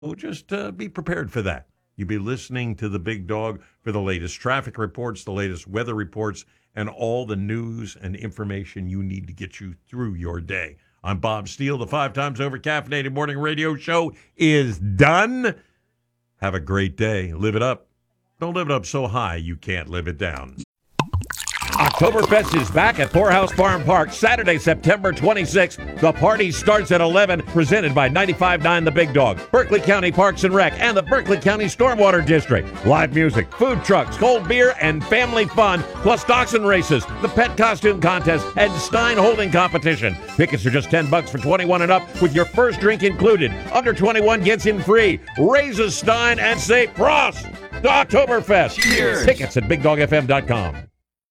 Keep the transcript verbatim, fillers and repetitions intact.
just uh, be prepared for that. You'll be listening to the Big Dog for the latest traffic reports, the latest weather reports, and all the news and information you need to get you through your day. I'm Bob Steele. The five times over caffeinated morning radio show is done. Have a great day. Live it up. Don't live it up so high you can't live it down. Oktoberfest is back at Poorhouse Farm Park Saturday, September twenty-sixth. The party starts at eleven, presented by ninety-five point nine The Big Dog, Berkeley County Parks and Rec, and the Berkeley County Stormwater District. Live music, food trucks, cold beer, and family fun, plus dachshund races, the pet costume contest, and Stein holding competition. Tickets are just ten bucks for twenty-one and up, with your first drink included. Under twenty-one gets in free. Raise a Stein and say Prost to Oktoberfest. Cheers. Tickets at big dog f m dot com.